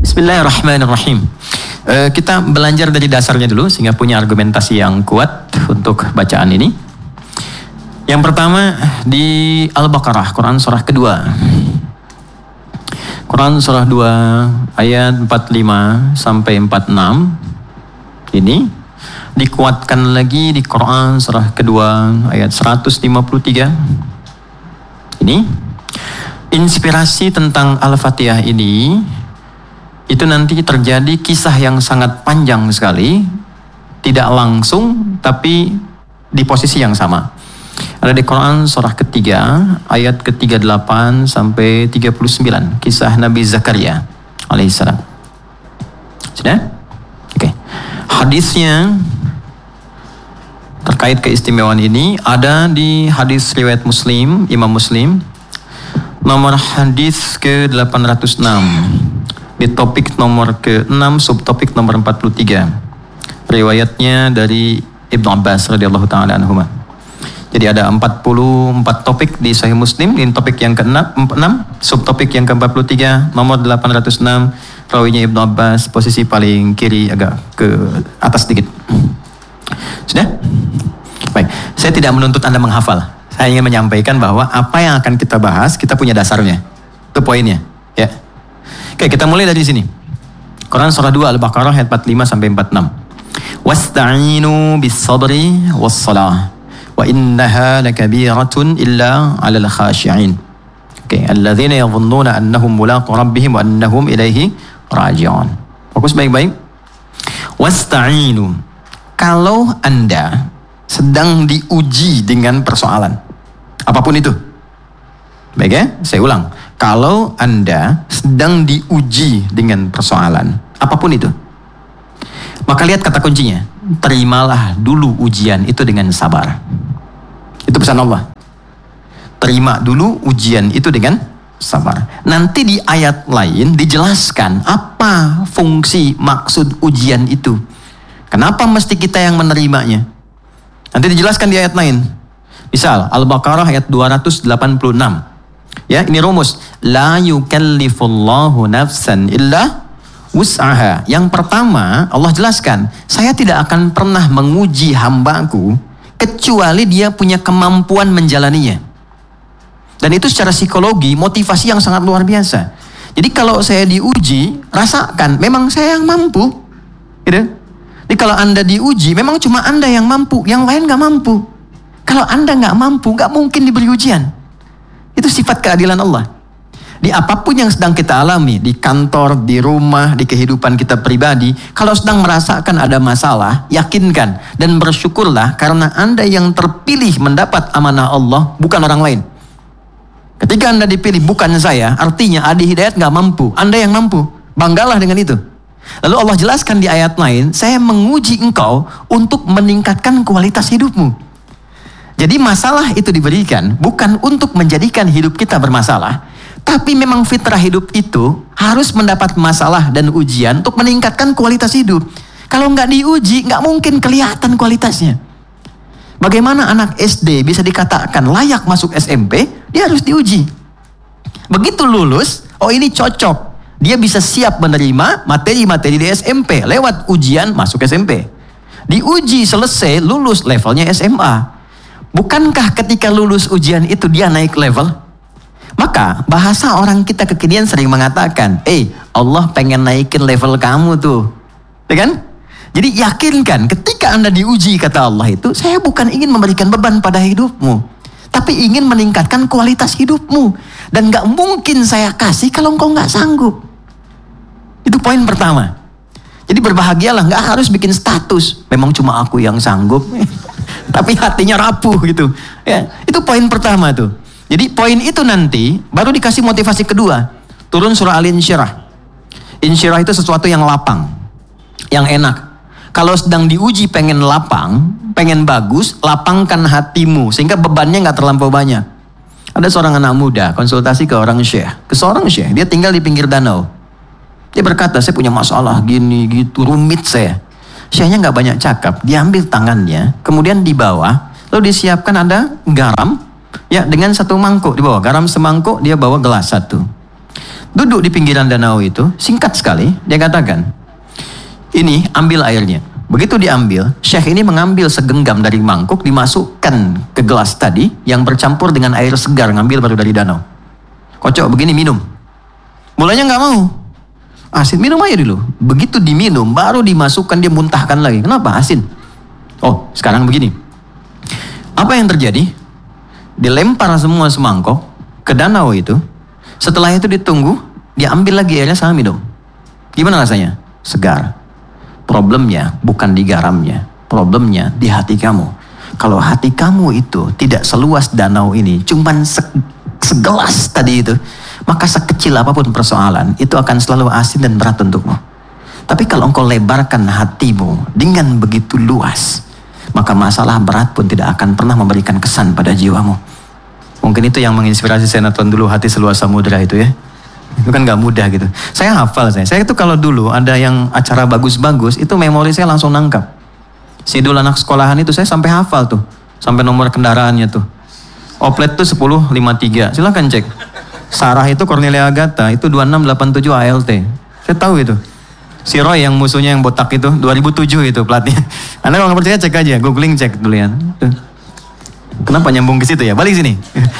Bismillahirrahmanirrahim. Kita belajar dari dasarnya dulu sehingga punya argumentasi yang kuat untuk bacaan ini. Yang pertama di Al-Baqarah, Quran surah kedua. Quran surah 2 ayat 45 sampai 46. Ini dikuatkan lagi di Quran surah kedua ayat 153. Ini inspirasi tentang Al-Fatihah ini itu nanti terjadi kisah yang sangat panjang sekali, tidak langsung tapi di posisi yang sama. Ada di Quran surah ketiga ayat ke-38 sampai 39, kisah Nabi Zakaria alaihissalam. Sudah? Oke. Hadisnya terkait keistimewaan ini ada di hadis riwayat Muslim, Imam Muslim, nomor hadis ke-806. Di topik nomor ke-6, subtopik nomor 43. Riwayatnya dari Ibnu Abbas radhiyallahu taala anhuma. Jadi ada 44 topik di Sahih Muslim, ini topik yang ke-6, subtopik yang ke-43, nomor 806, rawinya Ibnu Abbas, posisi paling kiri agak ke atas sedikit. Sudah? Baik, saya tidak menuntut Anda menghafal. Saya ingin menyampaikan bahwa apa yang akan kita bahas, kita punya dasarnya. Itu poinnya, ya. Oke, kita mulai dari sini. Quran surah 2 Al-Baqarah ayat 45 sampai 46. Wasta'inu bis-sabri was-salah wa innaha lakabiratun illa 'alal khashi'in. Oke, alladzina yadhunnuna annahum mulaqu rabbihim wa annahum ilaihi raji'un. Fokus baik-baik. Wasta'inu. Kalau Anda sedang diuji dengan persoalan apapun itu. Baik ya, saya ulang. Kalau Anda sedang diuji dengan persoalan, apapun itu, maka lihat kata kuncinya. Terimalah dulu ujian itu dengan sabar. Itu pesan Allah. Terima dulu ujian itu dengan sabar. Nanti di ayat lain dijelaskan apa fungsi maksud ujian itu. Kenapa mesti kita yang menerimanya? Nanti dijelaskan di ayat lain. Misal, Al-Baqarah ayat 286. Ya, ini rumus. La yukallifullahu nafsan illa wus'aha. Yang pertama, Allah jelaskan, saya tidak akan pernah menguji hambaku kecuali dia punya kemampuan menjalaninya. Dan itu secara psikologi, motivasi yang sangat luar biasa. Jadi kalau saya diuji, rasakan, memang saya yang mampu. Gitu. Jadi kalau Anda diuji, memang cuma Anda yang mampu, yang lain gak mampu. Kalau Anda gak mampu, gak mungkin diberi ujian. Itu sifat keadilan Allah. Di apapun yang sedang kita alami, di kantor, di rumah, di kehidupan kita pribadi, kalau sedang merasakan ada masalah, yakinkan dan bersyukurlah karena Anda yang terpilih mendapat amanah Allah, bukan orang lain. Ketika Anda dipilih, bukan saya, artinya Adi Hidayat gak mampu, Anda yang mampu. Banggalah dengan itu. Lalu Allah jelaskan di ayat lain, saya menguji engkau untuk meningkatkan kualitas hidupmu. Jadi masalah itu diberikan bukan untuk menjadikan hidup kita bermasalah, tapi memang fitrah hidup itu harus mendapat masalah dan ujian untuk meningkatkan kualitas hidup. Kalau nggak diuji, nggak mungkin kelihatan kualitasnya. Bagaimana anak SD bisa dikatakan layak masuk SMP? Dia harus diuji. Begitu lulus, oh ini cocok. Dia bisa siap menerima materi-materi di SMP lewat ujian masuk SMP. Diuji selesai, lulus levelnya SMA. Bukankah ketika lulus ujian itu dia naik level? Maka bahasa orang kita kekinian sering mengatakan, Allah pengen naikin level kamu tuh. Ya kan? Jadi yakinkan ketika Anda diuji kata Allah itu, saya bukan ingin memberikan beban pada hidupmu, tapi ingin meningkatkan kualitas hidupmu. Dan gak mungkin saya kasih kalau engkau gak sanggup. Itu poin pertama. Jadi berbahagialah, gak harus bikin status. Memang cuma aku yang sanggup. Tapi hatinya rapuh gitu. Ya, itu poin pertama tuh. Jadi poin itu nanti baru dikasih motivasi kedua. Turun surah Al-Insyirah. Insyirah itu sesuatu yang lapang, yang enak. Kalau sedang diuji pengen lapang, pengen bagus, lapangkan hatimu sehingga bebannya nggak terlampau banyak. Ada seorang anak muda konsultasi ke seorang syekh. Dia tinggal di pinggir danau. Dia berkata, saya punya masalah gini gitu, rumit saya. Syekhnya nggak banyak cakap, dia ambil tangannya, kemudian di bawah, lalu disiapkan ada garam, ya dengan satu mangkuk di bawah, garam semangkuk, dia bawa gelas satu. Duduk di pinggiran danau itu, singkat sekali, dia katakan, ini ambil airnya. Begitu diambil, Syekh ini mengambil segenggam dari mangkuk, dimasukkan ke gelas tadi, yang bercampur dengan air segar, ngambil baru dari danau. Kocok begini, minum. Mulanya nggak mau. Asin, minum aja dulu. Begitu diminum, baru dimasukkan, dia muntahkan lagi. Kenapa? Asin. Oh, sekarang begini. Apa yang terjadi? Dilempar semua semangkok ke danau itu. Setelah itu ditunggu, dia ambil lagi airnya sama minum. Gimana rasanya? Segar. Problemnya bukan di garamnya, problemnya di hati kamu. Kalau hati kamu itu tidak seluas danau ini, cuman segelas tadi itu, maka sekecil apapun persoalan, itu akan selalu asin dan berat untukmu. Tapi kalau engkau lebarkan hatimu dengan begitu luas, maka masalah berat pun tidak akan pernah memberikan kesan pada jiwamu. Mungkin itu yang menginspirasi saya nonton dulu Hati Seluas Samudra itu ya. Itu kan gak mudah gitu. Saya hafal saya itu kalau dulu ada yang acara bagus-bagus, itu memori saya langsung nangkap. Sidul anak sekolahan itu saya sampai hafal tuh. Sampai nomor kendaraannya tuh. Oplet tuh 1053. Silakan cek. Sarah itu Cornelia Agatha itu 2687 ALT. Saya tahu itu. Si Roy yang musuhnya yang botak itu 2007 itu platnya. Anda kalau nggak percaya cek aja, googling cek dulu ya. Kenapa nyambung ke situ ya? Balik sini.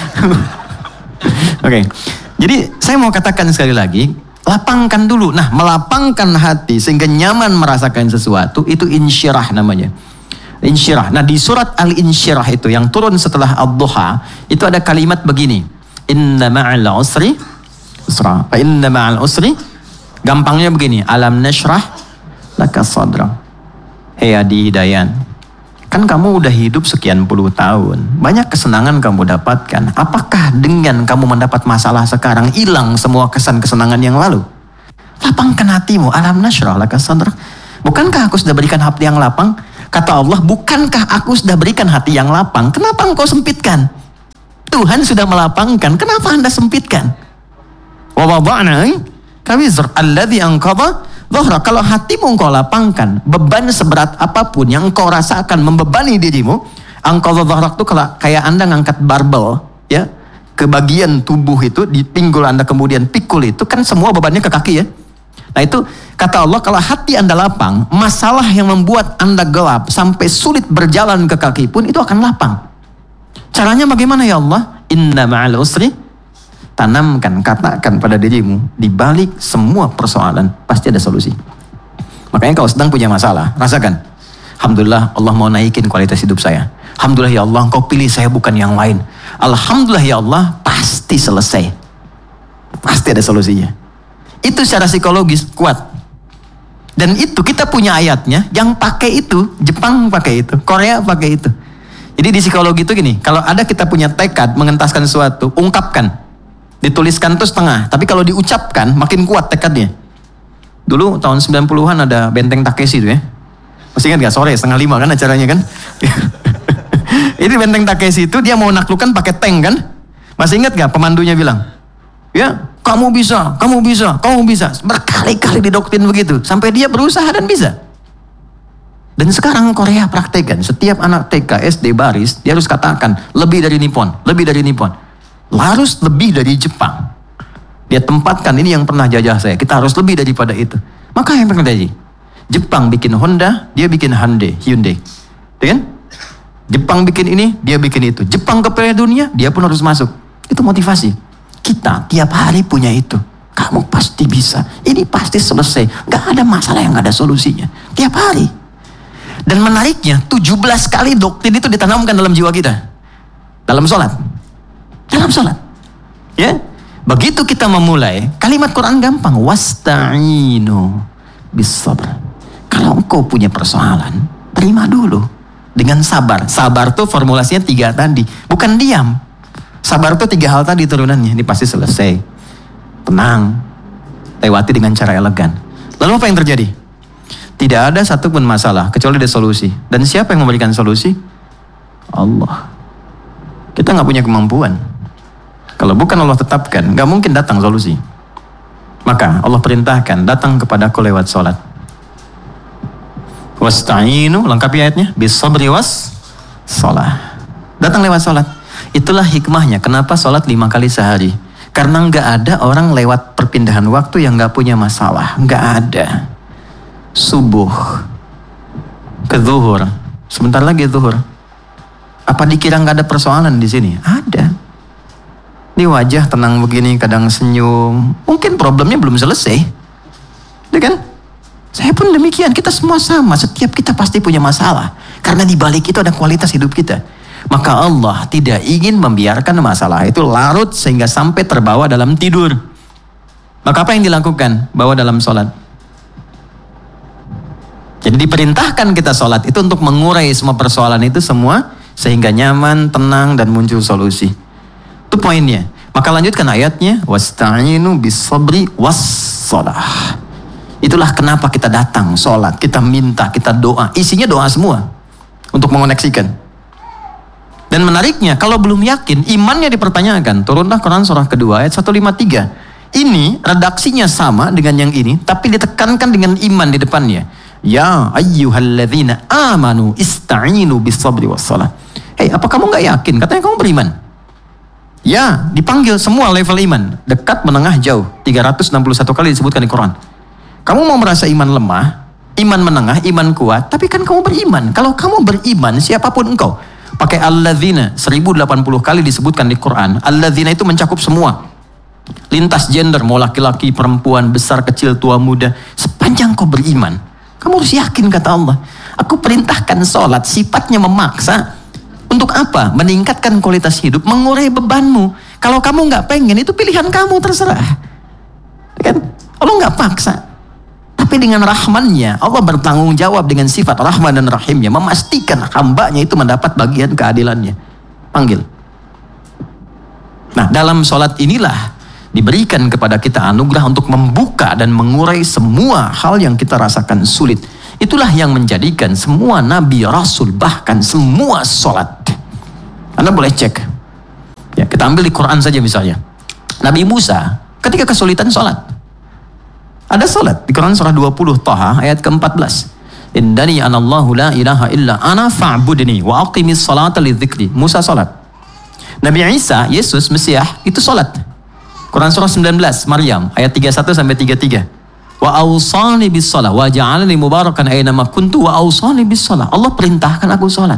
Oke. Jadi saya mau katakan sekali lagi, lapangkan dulu. Nah, melapangkan hati sehingga nyaman merasakan sesuatu, itu insyirah namanya. Insyirah. Nah, di surat Al-Insyirah itu yang turun setelah Ad-Duha, itu ada kalimat begini. Inna ma'al usri usra. Fa inna ma'al usri, gampangnya begini, alam nashrah laka sadra. Hei Adi Dayan, kan kamu udah hidup sekian puluh tahun. Banyak kesenangan kamu dapatkan. Apakah dengan kamu mendapat masalah sekarang, hilang semua kesan-kesenangan yang lalu? Lapangkan hatimu. Alam nashrah laka sadra. Bukankah aku sudah berikan hati yang lapang? Kata Allah, bukankah aku sudah berikan hati yang lapang? Kenapa engkau sempitkan? Tuhan sudah melapangkan. Kenapa Anda sempitkan? Wa wada'na kawizr alladhi anqadha dhahra. Kalau hatimu engkau lapangkan, beban seberat apapun yang engkau rasakan membebani dirimu, anqadha dhahrak itu kayak Anda ngangkat barbel ya, ke bagian tubuh itu, di pinggul Anda kemudian pikul itu, kan semua bebannya ke kaki ya. Nah itu kata Allah, kalau hati Anda lapang, masalah yang membuat Anda gelap sampai sulit berjalan ke kaki pun itu akan lapang. Caranya bagaimana ya Allah? Inna ma'al usri, tanamkan, katakan pada dirimu, di balik semua persoalan pasti ada solusi. Makanya kalau sedang punya masalah, rasakan, alhamdulillah Allah mau naikin kualitas hidup saya. Alhamdulillah ya Allah, engkau pilih saya bukan yang lain. Alhamdulillah ya Allah, pasti selesai. Pasti ada solusinya. Itu secara psikologis kuat. Dan itu kita punya ayatnya, yang pakai itu, Jepang pakai itu, Korea pakai itu. Jadi di psikologi itu gini, kalau ada kita punya tekad mengentaskan sesuatu, ungkapkan. Dituliskan tuh setengah, tapi kalau diucapkan makin kuat tekadnya. Dulu tahun 90-an ada Benteng Takeshi itu ya. Masih ingat gak? Sore 4:30 kan acaranya kan? Ini Benteng Takeshi itu dia mau naklukkan pakai tank kan? Masih ingat gak pemandunya bilang? Ya, kamu bisa, kamu bisa, kamu bisa. Berkali-kali didoktrin begitu, sampai dia berusaha dan bisa. Dan sekarang Korea praktekkan, setiap anak TK, SD, baris, dia harus katakan, lebih dari Nippon, lebih dari Nippon. Harus lebih dari Jepang. Dia tempatkan, ini yang pernah jajah saya, kita harus lebih daripada itu. Maka yang terjadi, Jepang bikin Honda, dia bikin Hyundai. Kan? Jepang bikin ini, dia bikin itu. Jepang ke Piala Dunia, dia pun harus masuk. Itu motivasi. Kita tiap hari punya itu. Kamu pasti bisa, ini pasti selesai. Gak ada masalah yang gak ada solusinya. Tiap hari. Dan menariknya, 17 kali doktrin itu ditanamkan dalam jiwa kita. Dalam sholat. Dalam sholat. Ya. Begitu kita memulai, kalimat Quran gampang. Wasta'inu bis-sabr. Kalau engkau punya persoalan, terima dulu. Dengan sabar. Sabar tuh formulasinya 3 tadi. Bukan diam. Sabar tuh 3 hal tadi turunannya. Ini pasti selesai. Tenang. Lewati dengan cara elegan. Lalu apa yang terjadi? Tidak ada satupun masalah kecuali ada solusi. Dan siapa yang memberikan solusi? Allah. Kita gak punya kemampuan. Kalau bukan Allah tetapkan, gak mungkin datang solusi. Maka Allah perintahkan, datang kepadaku lewat sholat. Wasta'inu, lengkapi ayatnya, bis-sabri was-sholah. Datang lewat sholat. Itulah hikmahnya, kenapa sholat 5 kali sehari. Karena nggak ada orang lewat perpindahan waktu yang nggak punya masalah. Nggak ada. Subuh ke zuhur, sebentar lagi zuhur. Apa dikira nggak ada persoalan di sini? Ada. Ini wajah tenang begini, kadang senyum. Mungkin problemnya belum selesai, ya kan? Saya pun demikian. Kita semua sama. Setiap kita pasti punya masalah. Karena di balik itu ada kualitas hidup kita. Maka Allah tidak ingin membiarkan masalah itu larut sehingga sampai terbawa dalam tidur. Maka apa yang dilakukan? Bawa dalam sholat. Jadi diperintahkan kita sholat itu untuk mengurai semua persoalan itu semua sehingga nyaman, tenang dan muncul solusi. Itu poinnya. Maka lanjutkan ayatnya, wasta'inu bis-sabri was-shalah. Itulah kenapa kita datang sholat, kita minta, kita doa. Isinya doa semua untuk mengoneksikan. Dan menariknya, kalau belum yakin, imannya dipertanyakan. Turunlah Quran surah kedua ayat 153. Ini redaksinya sama dengan yang ini, tapi ditekankan dengan iman di depannya. Ya ayyuhalladzina amanu ista'inu bis-sabri was-shalah. Hei, apa kamu gak yakin? Katanya kamu beriman. Ya, dipanggil semua level iman. Dekat, menengah, jauh. 361 kali disebutkan di Quran. Kamu mau merasa iman lemah, iman menengah, iman kuat, tapi kan kamu beriman. Kalau kamu beriman, siapapun engkau. Pakai alladzina, 1080 kali disebutkan di Quran. Alladzina itu mencakup semua. Lintas gender, mau laki-laki, perempuan, besar, kecil, tua, muda. Sepanjang kau beriman, kamu harus yakin kata Allah. Aku perintahkan sholat, sifatnya memaksa. Untuk apa? Meningkatkan kualitas hidup, mengurai bebanmu. Kalau kamu nggak pengen, itu pilihan kamu, terserah. Kan? Allah nggak paksa. Tapi dengan rahmannya, Allah bertanggung jawab dengan sifat rahman dan rahimnya. Memastikan hambanya itu mendapat bagian keadilannya. Panggil. Nah, dalam sholat inilah diberikan kepada kita anugerah untuk membuka dan mengurai semua hal yang kita rasakan sulit. Itulah yang menjadikan semua nabi, rasul, bahkan semua sholat. Anda boleh cek. Ya, kita ambil di Quran saja misalnya. Nabi Musa ketika kesulitan sholat. Ada sholat di Quran surah 20 Taha ayat ke-14. Indani anallahu la ilaha illa ana fa'budni wa aqimis salata lidzikri. Musa sholat. Nabi Isa, Yesus, Mesiah itu sholat. Quran surah 19 Maryam ayat 31 sampai 33. Wa awsani bis shalah wa ja'alani mubarakan aina ma kuntu wa awsani bis shalah. Allah perintahkan aku sholat.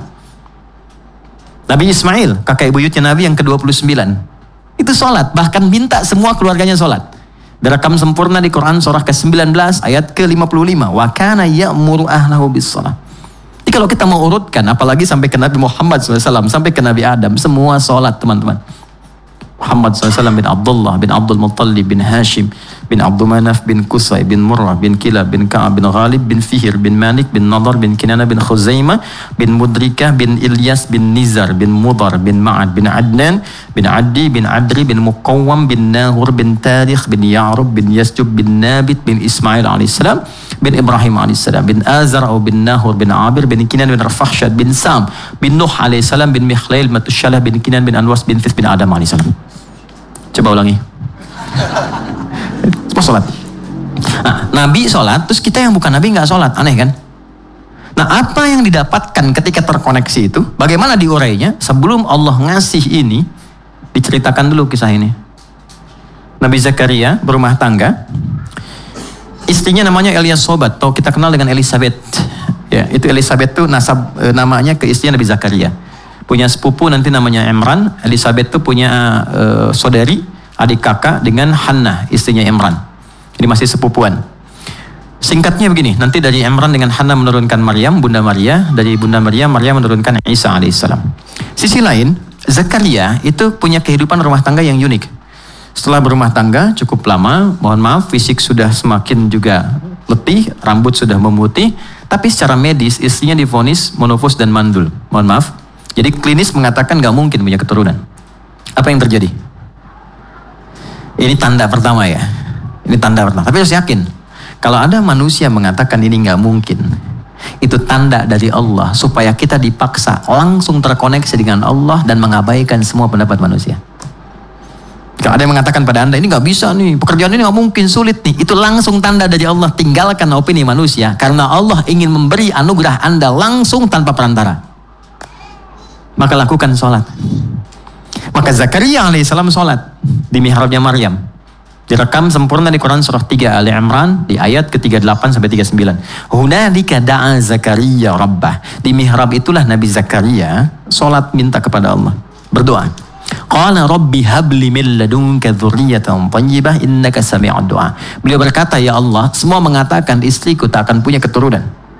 Nabi Ismail, kakek buyutnya Nabi yang ke-29. Itu sholat, bahkan minta semua keluarganya sholat. Direkam sempurna di Quran surah ke-19 ayat ke-55. Wa kana ya'muru ahlahu bis-shalah. Jadi kalau kita mau urutkan, apalagi sampai ke Nabi Muhammad SAW, sampai ke Nabi Adam, semua sholat teman-teman. Muhammad SAW bin Abdullah, bin Abdul Muttalib, bin Hashim, bin Abdul Manaf, bin Qusay, bin Murrah, bin Kilab, bin Ka'ab, bin Ghalib, bin Fihir, bin Malik, bin Nadar, bin Kinana, bin Khuzaimah, bin Mudrikah, bin Ilyas, bin Nizar, bin Mudar, bin Ma'ad, bin Adnan, bin Addi, bin Adri, bin Muqawwam, bin Nahur, bin Tarikh, bin Ya'rub, bin Yasjub, bin Nabit, bin Ismail alaihissalam, bin Ibrahim alaihissalam, bin Azar, bin Nahur, bin Abir, bin Kinan, bin Rafahshad, bin Sam, bin Nuh alaihissalam, bin Mikhlail, Matushalah, bin Kinan, bin Anwas, bin Thith, bin Adam alaihissalam. Coba ulangi. Semua sholat. Nah, Nabi sholat, terus kita yang bukan Nabi nggak sholat, aneh kan? Nah, apa yang didapatkan ketika terkoneksi itu? Bagaimana diurainya? Sebelum Allah ngasih ini, diceritakan dulu kisah ini. Nabi Zakaria berumah tangga, istrinya namanya Eliasobat, atau kita kenal dengan Elizabeth. Ya, itu Elizabeth tuh namanya ke istrinya Nabi Zakaria. Punya sepupu nanti namanya Imran. Elizabeth tuh punya saudari, adik kakak dengan Hannah, istrinya Imran. Jadi masih sepupuan. Singkatnya begini, nanti dari Imran dengan Hannah menurunkan Maryam, Bunda Maria. Dari Bunda Maria menurunkan Isa alaihissalam. Sisi lain, Zakaria itu punya kehidupan rumah tangga yang unik. Setelah berumah tangga cukup lama, mohon maaf, fisik sudah semakin juga letih, rambut sudah memutih, tapi secara medis istrinya divonis monofos dan mandul. Mohon maaf. Jadi klinis mengatakan gak mungkin punya keturunan. Apa yang terjadi? Ini tanda pertama ya. Ini tanda pertama. Tapi harus yakin. Kalau ada manusia mengatakan ini gak mungkin, itu tanda dari Allah supaya kita dipaksa langsung terkoneksi dengan Allah dan mengabaikan semua pendapat manusia. Kalau ada yang mengatakan pada Anda ini gak bisa nih, pekerjaan ini gak mungkin, sulit nih, itu langsung tanda dari Allah. Tinggalkan opini manusia, karena Allah ingin memberi anugerah Anda langsung tanpa perantara. Maka lakukan sholat. Maka Zakaria alaihissalam sholat di mihrabnya Maryam. Direkam sempurna di Quran surah 3 Ali Imran di ayat ke-38 sampai 39. Hunalika da'a Zakaria rabbah. Di mihrab itulah Nabi Zakaria sholat minta kepada Allah. Berdoa. Qala rabbi habli min ladunka dzurriyyatan thayyibah innaka sami'ud du'a. Beliau berkata, ya Allah, semua mengatakan istriku tak akan punya keturunan.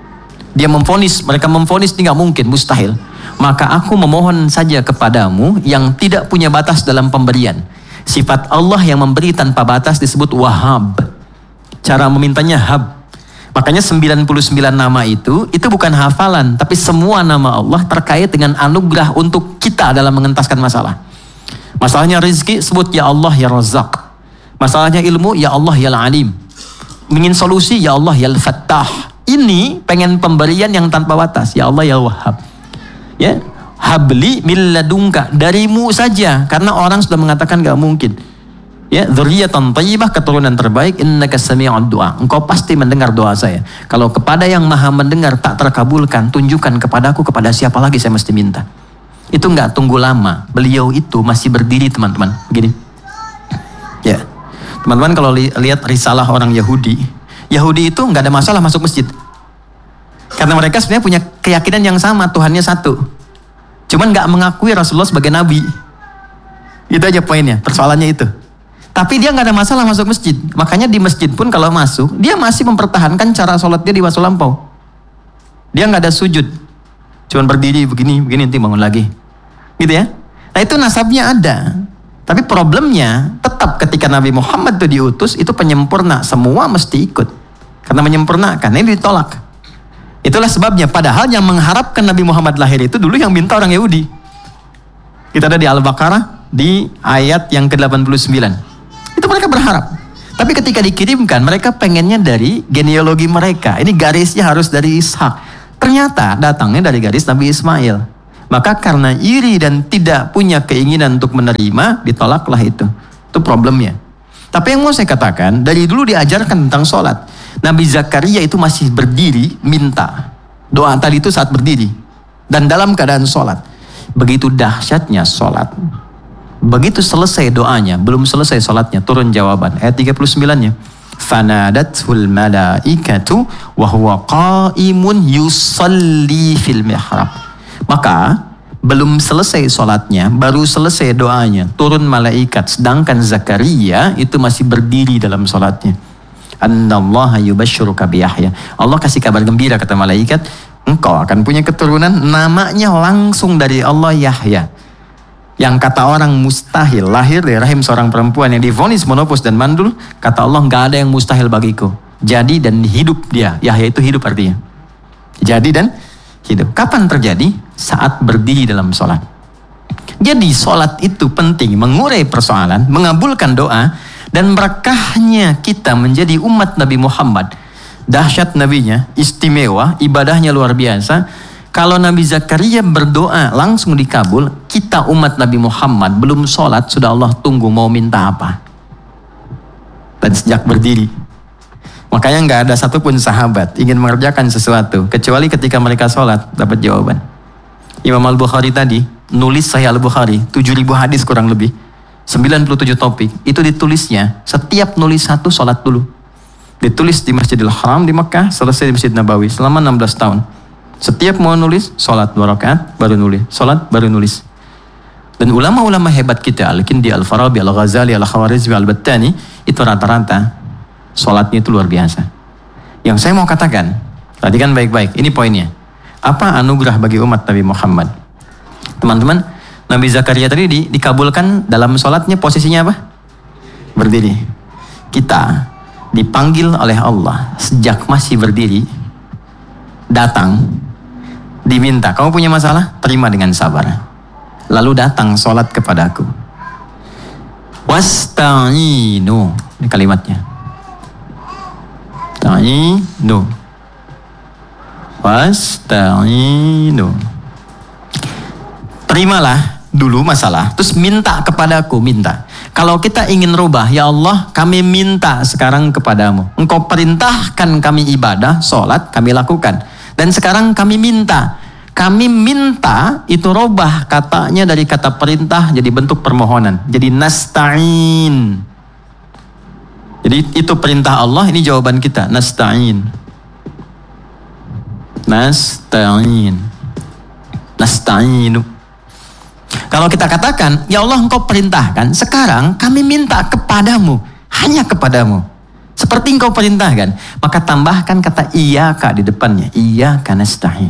Mereka memvonis ini nggak mungkin, mustahil. Maka aku memohon saja kepadamu yang tidak punya batas dalam pemberian. Sifat Allah yang memberi tanpa batas disebut Wahhab. Cara memintanya hab. Makanya 99 nama itu bukan hafalan, tapi semua nama Allah terkait dengan anugerah untuk kita dalam mengentaskan masalah. Masalahnya rezeki, sebut ya Allah ya Razzaq. Masalahnya ilmu, ya Allah ya Alim. Ingin solusi, ya Allah ya Fattah. Ini pengen pemberian yang tanpa batas, ya Allah ya Wahhab. Ya, habli min ladunka, darimu saja, karena orang sudah mengatakan gak mungkin. Ya, dzurriyyatan thayyibah, keturunan terbaik, innaka sami'ud du'a. Engkau pasti mendengar doa saya. Kalau kepada yang maha mendengar tak terkabulkan, tunjukkan kepadaku kepada siapa lagi saya mesti minta. Itu nggak tunggu lama. Beliau itu masih berdiri, teman-teman. Begini. Ya. Teman-teman kalau lihat risalah orang Yahudi itu nggak ada masalah masuk masjid. Karena mereka sebenarnya punya keyakinan yang sama, Tuhannya satu. Cuman nggak mengakui Rasulullah sebagai nabi. Itu aja poinnya, persoalannya itu. Tapi dia nggak ada masalah masuk masjid. Makanya di masjid pun kalau masuk, dia masih mempertahankan cara sholat dia di waktu lampau. Dia nggak ada sujud. Cuman berdiri begini nanti bangun lagi. Gitu ya. Nah itu nasabnya ada. Tapi problemnya tetap ketika Nabi Muhammad itu diutus, itu penyempurna. Semua mesti ikut. Karena menyempurnakan, ini ditolak. Itulah sebabnya, padahal yang mengharapkan Nabi Muhammad lahir itu dulu yang minta orang Yahudi. Kita ada di Al-Baqarah, di ayat yang ke-89. Itu mereka berharap. Tapi ketika dikirimkan, mereka pengennya dari genealogi mereka. Ini garisnya harus dari Ishak. Ternyata datangnya dari garis Nabi Ismail. Maka karena iri dan tidak punya keinginan untuk menerima, ditolaklah itu. Itu problemnya. Tapi yang mau saya katakan, dari dulu diajarkan tentang sholat. Nabi Zakaria itu masih berdiri minta. Doa tadi itu saat berdiri. Dan dalam keadaan sholat. Begitu dahsyatnya sholat. Begitu selesai doanya, belum selesai sholatnya, turun jawaban. Ayat 39-nya. Fanadathul malaikatu wa huwa qaimun yusalli fil mihrab. Maka belum selesai sholatnya, baru selesai doanya, turun malaikat. Sedangkan Zakaria itu masih berdiri dalam sholatnya. Annallaha yubashshiruka bi Yahya. Allah kasih kabar gembira, kata malaikat, engkau akan punya keturunan, namanya langsung dari Allah Yahya. Yang kata orang mustahil lahir dari rahim seorang perempuan yang divonis monopause dan mandul, kata Allah nggak ada yang mustahil bagiku. Jadi dan hidup dia. Yahya itu hidup artinya. Jadi dan hidup. Kapan terjadi? Saat berdiri dalam sholat. Jadi sholat itu penting, mengurai persoalan, mengabulkan doa, dan berkahnya kita menjadi umat Nabi Muhammad. Dahsyat nabinya, istimewa, ibadahnya luar biasa. Kalau Nabi Zakaria berdoa langsung dikabul, kita umat Nabi Muhammad belum sholat, sudah Allah tunggu mau minta apa. Dan sejak berdiri. Makanya nggak ada satupun sahabat ingin mengerjakan sesuatu, kecuali ketika mereka sholat, dapat jawaban. Imam Al-Bukhari tadi, nulis Sahih Al-Bukhari, 7.000 hadis kurang lebih. 97 topik, itu ditulisnya, setiap nulis satu sholat dulu. Ditulis di Masjidil Haram di Mekah, selesai di Masjid Nabawi, selama 16 tahun. Setiap mau nulis, sholat 2 rakaat, baru nulis. Sholat, baru nulis. Dan ulama-ulama hebat kita, Al-Kindi, Al-Farabi, Al-Ghazali, Al-Khawarizmi, Al-Battani, itu rata-rata, sholatnya itu luar biasa. Yang saya mau katakan, perhatikan baik-baik, ini poinnya. Apa anugerah bagi umat Nabi Muhammad? Teman-teman, Nabi Zakaria tadi dikabulkan dalam sholatnya, posisinya apa? Berdiri. Kita dipanggil oleh Allah sejak masih berdiri, datang, diminta, kamu punya masalah? Terima dengan sabar. Lalu datang sholat kepadaku. Wasta'inu, ini kalimatnya. Ta'inu. Wasta'inu. Terimalah dulu masalah, terus minta kepadaku, minta. Kalau kita ingin rubah, ya Allah, kami minta sekarang kepadamu. Engkau perintahkan kami ibadah, sholat, kami lakukan. Dan sekarang kami minta, Kami minta itu robah katanya dari kata perintah jadi bentuk permohonan. Jadi nasta'in. Jadi itu perintah Allah, ini jawaban kita. Nasta'in. Nasta'in. Nasta'inu. Kalau kita katakan, ya Allah engkau perintahkan, sekarang kami minta kepadamu. Hanya kepadamu. Seperti engkau perintahkan. Maka tambahkan kata iyyaka di depannya. Iyyaka nasta'in.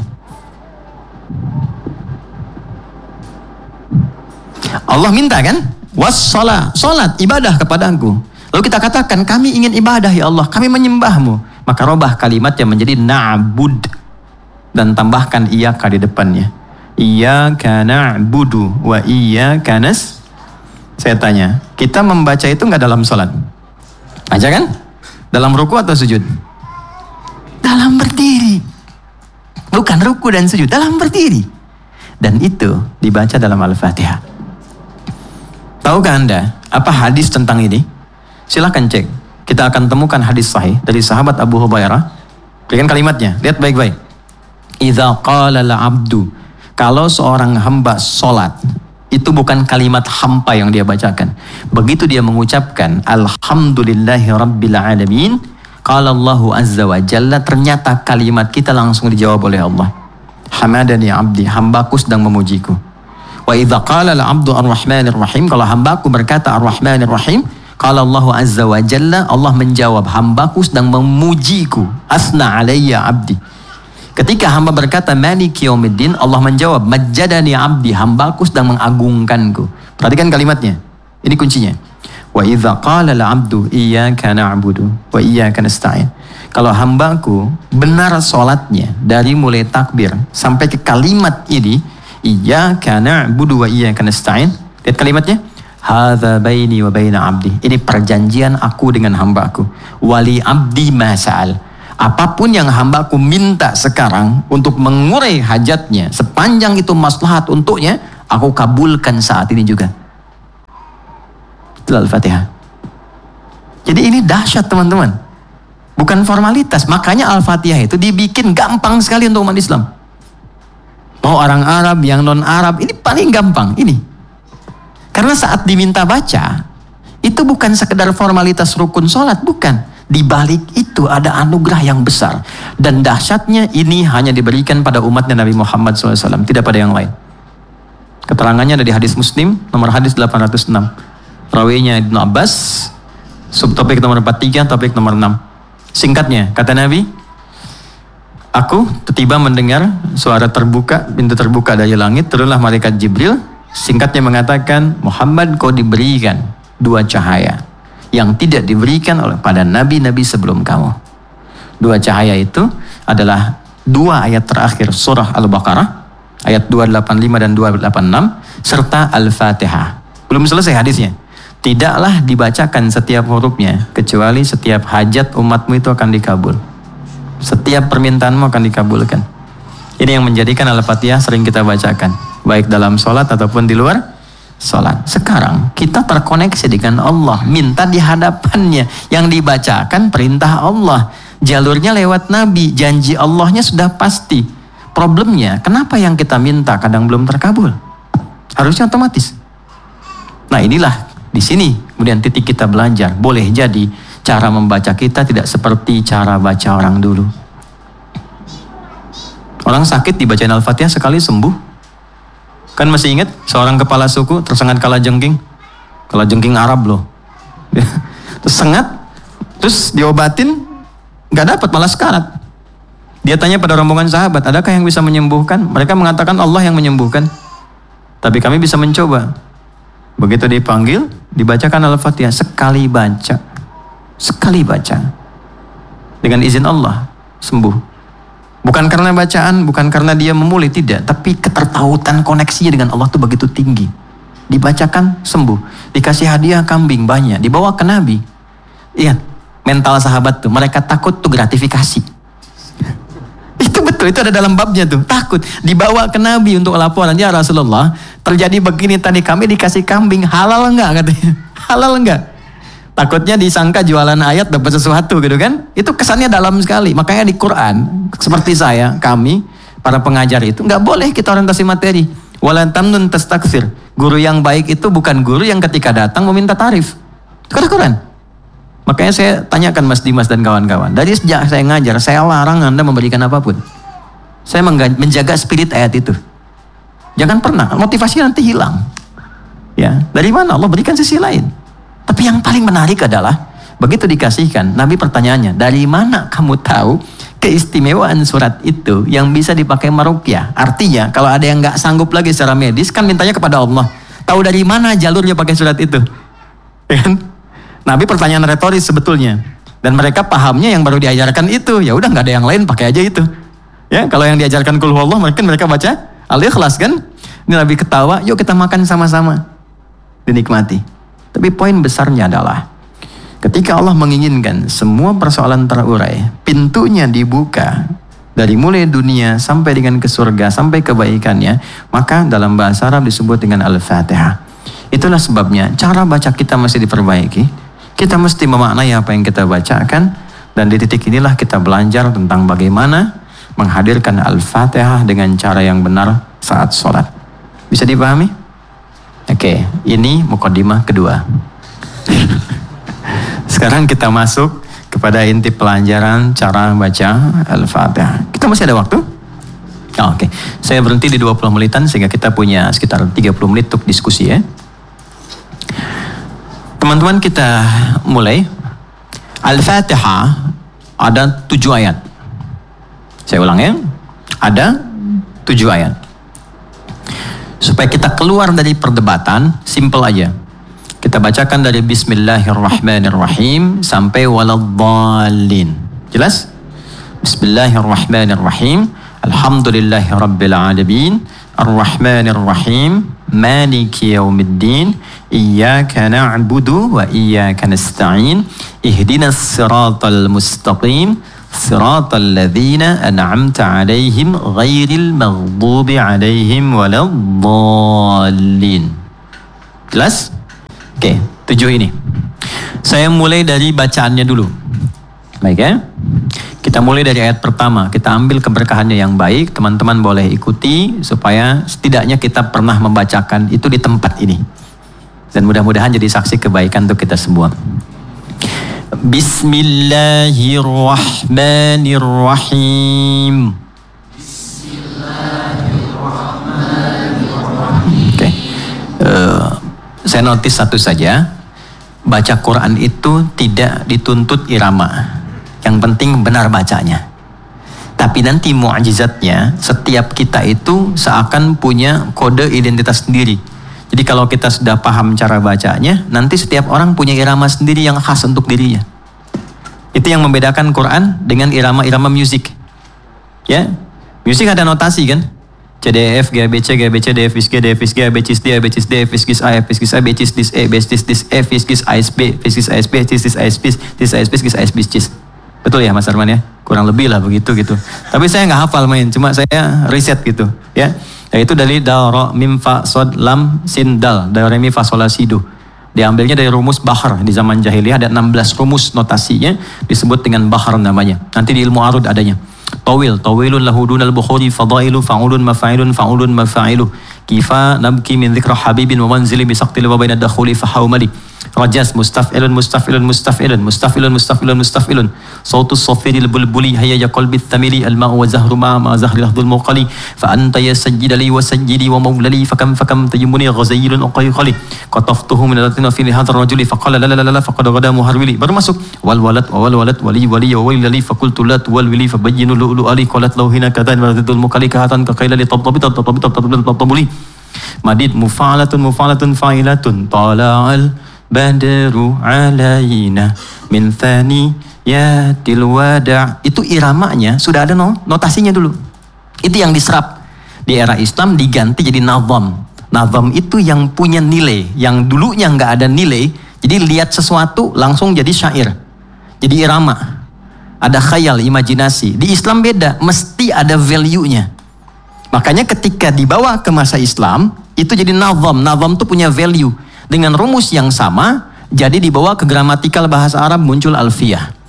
Allah minta kan? Wassalah. Salat, ibadah kepadaku. Lalu kita katakan, kami ingin ibadah ya Allah. Kami menyembahmu. Maka robah kalimatnya menjadi na'bud. Dan tambahkan iyyaka di depannya. Iyyaka na'budu wa iyyaka nasta'in. Saya tanya, kita membaca itu enggak dalam salat? Aja kan? Dalam ruku atau sujud? Dalam berdiri. Bukan ruku dan sujud, dalam berdiri. Dan itu dibaca dalam Al-Fatihah. Tahukah Anda apa hadis tentang ini? Silahkan cek. Kita akan temukan hadis sahih dari sahabat Abu Hurairah. Berikan kalimatnya, lihat baik-baik. Idza qala al-'abdu, kalau seorang hamba sholat, itu bukan kalimat hampa yang dia bacakan. Begitu dia mengucapkan Alhamdulillahi Rabbil Alamin, qala Allahu Azza wa Jalla, ternyata kalimat kita langsung dijawab oleh Allah. Hamadani abdi, hambaku sedang memujiku. Wa idza qala al-'abdu ar-Rahmanir Rahim, kalau hambaku berkata ar-Rahmanir Rahim, qala Allahu Azza wa Jalla, Allah menjawab hambaku sedang memujiku. Asna alayya abdi. Ketika hamba berkata Maliki Yaumiddin, Allah menjawab Majjadani abdi, hambaku sedang mengagungkanku. Perhatikan kalimatnya. Ini kuncinya. Wa idza qala al-'abdu iyyaka na'budu wa iyyaka nasta'in. Kalau hambaku benar salatnya dari mulai takbir sampai ke kalimat ini, iyyaka na'budu wa iyyaka nasta'in. Lihat kalimatnya. Hadza baini wa baina 'abdi. Ini perjanjian aku dengan hambaku. Wali 'abdi ma sa'al. Apapun yang hambaku minta sekarang untuk mengurai hajatnya, sepanjang itu maslahat untuknya, aku kabulkan saat ini juga. Itu Al-Fatihah. Jadi ini dahsyat teman-teman. Bukan formalitas. Makanya Al-Fatihah itu dibikin gampang sekali untuk umat Islam. Mau orang Arab, yang non-Arab, ini paling gampang. Ini. Karena saat diminta baca, itu bukan sekedar formalitas rukun sholat, bukan. Di balik itu ada anugerah yang besar. Dan dahsyatnya ini hanya diberikan pada umatnya Nabi Muhammad SAW. Tidak pada yang lain. Keterangannya ada di hadis Muslim, nomor hadis 806. Rawinya Ibnu Abbas, subtopik nomor 43, topik nomor 6. Singkatnya, kata Nabi, aku tiba mendengar suara terbuka, pintu terbuka dari langit, turunlah malaikat Jibril. Singkatnya mengatakan, Muhammad kau diberikan 2 cahaya yang tidak diberikan oleh pada nabi-nabi sebelum kamu. 2 cahaya itu adalah 2 ayat terakhir surah Al-Baqarah, ayat 285 dan 286, serta Al-Fatihah. Belum selesai hadisnya. Tidaklah dibacakan setiap hurufnya, kecuali setiap hajat umatmu itu akan dikabul. Setiap permintaanmu akan dikabulkan. Ini yang menjadikan Al-Fatihah sering kita bacakan, baik dalam sholat ataupun di luar sholat. Sekarang kita terkoneksi dengan Allah, minta di hadapannya, yang dibacakan perintah Allah, jalurnya lewat Nabi, janji Allahnya sudah pasti. Problemnya, kenapa yang kita minta kadang belum terkabul? Harusnya otomatis. Nah inilah di sini kemudian titik kita belajar. Boleh jadi cara membaca kita tidak seperti cara baca orang dulu. Orang sakit dibacain Al-Fatihah sekali sembuh. Kan masih ingat seorang kepala suku tersengat kalajengking? Kalajengking Arab loh. Terus sengat, terus diobatin, gak dapat, malah sekarat. Dia tanya pada rombongan sahabat, adakah yang bisa menyembuhkan? Mereka mengatakan Allah yang menyembuhkan. Tapi kami bisa mencoba. Begitu dipanggil, dibacakan Al-Fatihah. Sekali baca. Dengan izin Allah, sembuh. Bukan karena bacaan, bukan karena dia memulih, tidak. Tapi ketertautan koneksinya dengan Allah itu begitu tinggi. Dibacakan, sembuh. Dikasih hadiah kambing banyak, dibawa ke Nabi. Iya, mental sahabat tuh, mereka takut tuh gratifikasi. Itu betul, itu ada dalam babnya tuh, takut. Dibawa ke Nabi untuk laporan, ya Rasulullah, terjadi begini tadi, kami dikasih kambing, halal enggak katanya? Halal enggak? Takutnya disangka jualan ayat dapat sesuatu gitu kan. Itu kesannya dalam sekali. Makanya di Quran, seperti saya, kami para pengajar itu nggak boleh kita orientasi materi. Wala tamnun tastakthir. Guru yang baik itu bukan guru yang ketika datang meminta tarif. Itu kata Quran. Makanya saya tanyakan Mas Dimas dan kawan-kawan. Dari sejak saya ngajar, saya larang Anda memberikan apapun. Saya menjaga spirit ayat itu. Jangan pernah, motivasi nanti hilang. Ya, dari mana Allah berikan sisi lain. Tapi yang paling menarik adalah begitu dikasihkan, Nabi pertanyaannya, dari mana kamu tahu keistimewaan surat itu yang bisa dipakai meruqyah? Artinya kalau ada yang nggak sanggup lagi secara medis kan mintanya kepada Allah. Tahu dari mana jalurnya pakai surat itu? Ya kan? Nabi pertanyaan retoris sebetulnya. Dan mereka pahamnya yang baru diajarkan itu. Ya udah nggak ada yang lain, pakai aja itu. Ya, kalau yang diajarkan Qul Huwallah mereka baca Al-Ikhlas kan? Ini Nabi ketawa, yuk kita makan sama-sama. Dinikmati. Tapi poin besarnya adalah ketika Allah menginginkan semua persoalan terurai, pintunya dibuka dari mulai dunia sampai dengan ke surga, sampai kebaikannya, maka dalam bahasa Arab disebut dengan Al-Fatihah. Itulah sebabnya cara baca kita mesti diperbaiki. Kita mesti memaknai apa yang kita bacakan, dan di titik inilah kita belajar tentang bagaimana menghadirkan Al-Fatihah dengan cara yang benar saat sholat. Bisa dipahami? Oke, ini mukaddimah kedua. Sekarang kita masuk kepada inti pelajaran cara baca Al-Fatihah. Kita masih ada waktu? Oke. Saya berhenti di 20 menitan sehingga kita punya sekitar 30 menit untuk diskusi ya. Teman-teman kita mulai. Al-Fatihah ada 7 ayat. Saya ulang ya. Ada 7 ayat. Supaya kita keluar dari perdebatan, simple aja. Kita bacakan dari Bismillahirrahmanirrahim sampai Waladhdallin. Jelas? Bismillahirrahmanirrahim. Alhamdulillahirabbil alamin. Arrahmanirrahim. Maliki yaumiddin. Iyyaka na'budu wa iyyaka nasta'in. Ihdinas siratal mustaqim. Siratal ladzina an'amta 'alaihim ghairil maghdubi 'alaihim waladdallin. Jelas? Oke, 7 ini. Saya mulai dari bacaannya dulu. Baik ya? Kita mulai dari ayat pertama. Kita ambil keberkahannya yang baik. Teman-teman boleh ikuti supaya setidaknya kita pernah membacakan itu di tempat ini. Dan mudah-mudahan jadi saksi kebaikan untuk kita semua. Bismillahirrahmanirrahim. Oke. Saya notice satu saja. Baca Quran itu tidak dituntut irama. Yang penting benar bacanya. Tapi nanti mu'jizatnya, setiap kita itu seakan punya kode identitas sendiri. Jadi kalau kita sudah paham cara bacanya, nanti setiap orang punya irama sendiri yang khas untuk dirinya. Itu yang membedakan Quran dengan irama-irama musik. Ya, musik ada notasi kan? C, D, F, G, B, C, G, B, C, D, F, G, D, F, G, A, B, C, D, A, B, C, D, F, G, A, F, G, A, B, C, D, E, B, C, D, F, G, A, S, B, F, G, A, S, B, C, D, A, S, B, C, D, A, S, B, C, A, S, B, C. Betul ya Mas Arman ya? Kurang lebih lah begitu gitu. Tapi saya nggak hafal main, cuma saya riset gitu ya. Yaitu dari da, ra, mim, fa, sod, lam, sin, dal, da, re, mi, fa, sol, la, si, do. Diambilnya dari rumus bahar. Di zaman jahiliyah ada 16 rumus notasinya, disebut dengan bahar namanya. Nanti di ilmu arud adanya. Tawilun lahu dunal bukhuri fadailu fa'ulun mafa'ilun fa'ulun mafa'ilu. Kifa nabki min dhikra habibin wa manzili bisaqtil wa baina dakhuli fahawmali. Rajas mustaf'ilun mustaf'ilun mustaf'ilun mustaf'ilun mustaf'ilun mustaf'ilun. Sautus safiril bulbuli hayya qalbi thamili al-ma'u wa zahru ma zahri lahdul muqali. Fa anta ya sajjidali wa sajjidi wa mawlali fakam tayyumuni ghazailun uqayqali. Qataftuhu min alatina fi hadha rajuli faqala la la la faqad ghada muharwili. Baru masuk wal walad wali wali wa wali faqultu la wal wili fabayyinu lu ali qalat law hina kadan wa radul muqali kahatan ka qaila li tabtabuli. Madid mufa'alatun fa'ilatun tala'al badru alaina min thaniyatil wada'. Itu iramanya sudah ada notasinya dulu. Itu yang diserap. Di era Islam diganti jadi nazam. Nazam itu yang punya nilai, yang dulunya nggak ada nilai. Jadi lihat sesuatu langsung jadi syair. Jadi irama. Ada khayal, imajinasi. Di Islam beda, mesti ada value-nya. Makanya ketika dibawa ke masa Islam, itu jadi nazam. Nazam itu punya value. Dengan rumus yang sama, jadi dibawa ke gramatikal bahasa Arab muncul alfiyah.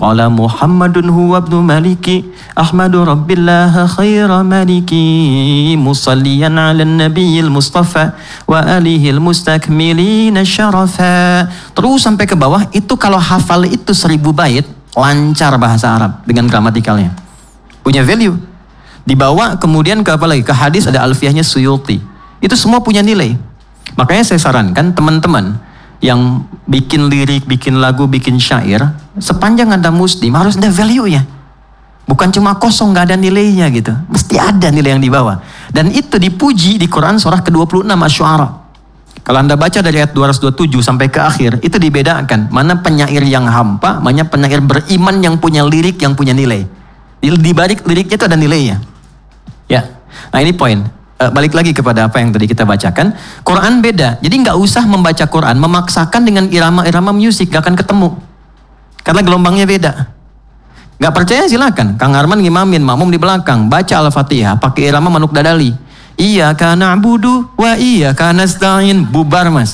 Qala Muhammadun huwa ibnu Maliki Ahmadu Rabbillah khaira maliki musalliyan ala nabiyil mustafa wa alihil mustakmilina syarafa. Terus sampai ke bawah. Itu kalau hafal itu 1000 bait, lancar bahasa Arab dengan gramatikalnya. Punya value. Dibawa kemudian ke apa lagi? Ke hadis ada alfiyahnya Suyuti. Itu semua punya nilai. Makanya saya sarankan teman-teman yang bikin lirik, bikin lagu, bikin syair, sepanjang Anda muslim harus ada value-nya. Bukan cuma kosong, gak ada nilainya gitu. Mesti ada nilai yang dibawa. Dan itu dipuji di Quran surah ke-26 Asy-Syu'ara. Kalau Anda baca dari ayat 227 sampai ke akhir, itu dibedakan. Mana penyair yang hampa, mana penyair beriman yang punya lirik, yang punya nilai. Di balik liriknya itu ada nilainya. Ya, nah ini poin. Balik lagi kepada apa yang tadi kita bacakan. Quran beda. Jadi nggak usah membaca Quran memaksakan dengan irama-irama musik, gak akan ketemu. Karena gelombangnya beda. Nggak percaya silakan. Kang Arman ngimamin, makmum di belakang, baca Al-Fatihah pakai irama Manuk Dadali. Iyyaka na'budu wa iyyaka nasta'in. Bubar mas.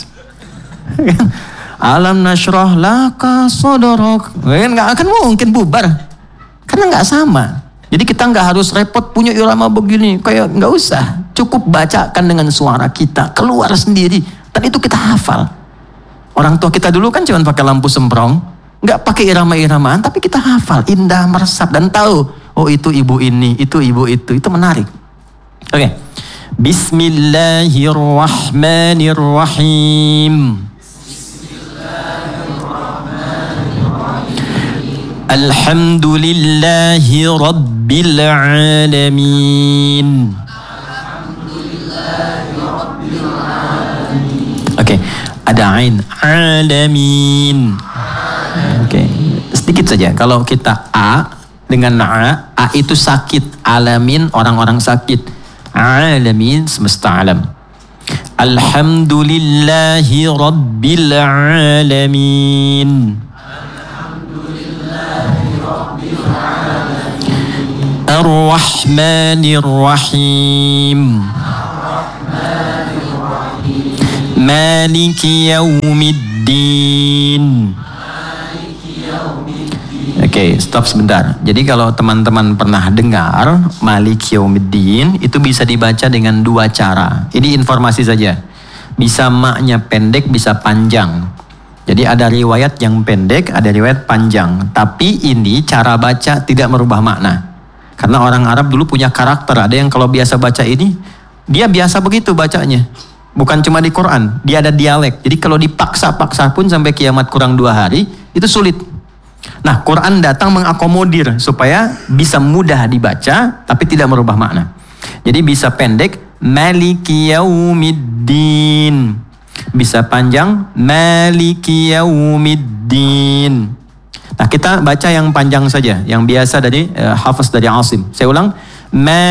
Alam nashrah laka sadrak. Nggak akan mungkin bubar. Karena nggak sama. Jadi kita nggak harus repot punya irama begini. Kayak nggak usah. Cukup bacakan dengan suara kita. Keluar sendiri. Dan itu kita hafal. Orang tua kita dulu kan cuma pakai lampu semprong. Nggak pakai irama-iramaan. Tapi kita hafal. Indah, meresap. Dan tahu. Oh itu ibu ini. Itu ibu itu. Itu menarik. Oke. Bismillahirrahmanirrahim. Alhamdulillahi Rabbil Alamin. Oke, ada ain. Alamin. Oke, sedikit saja. Kalau kita A dengan A itu sakit. Alamin, orang-orang sakit. Alamin, semesta alam. Alhamdulillahi Rabbil Alamin. Ar-Rahmanir-Rahim. Maliki Yaumiddin. Oke, stop sebentar. Jadi kalau teman-teman pernah dengar Maliki Yaumiddin, itu bisa dibaca dengan 2 cara. Ini informasi saja. Bisa maknya pendek, bisa panjang. Jadi ada riwayat yang pendek, ada riwayat panjang. Tapi ini cara baca tidak merubah makna. Karena orang Arab dulu punya karakter. Ada yang kalau biasa baca ini, dia biasa begitu bacanya. Bukan cuma di Quran, dia ada dialek. Jadi kalau dipaksa-paksa pun sampai kiamat kurang 2 hari, itu sulit. Nah, Quran datang mengakomodir supaya bisa mudah dibaca, tapi tidak merubah makna. Jadi bisa pendek, Maliki Yaumiddin. Bisa panjang, Maliki Yaumiddin. Nah, kita baca yang panjang saja, yang biasa dari Hafiz dari Asim. Saya ulang,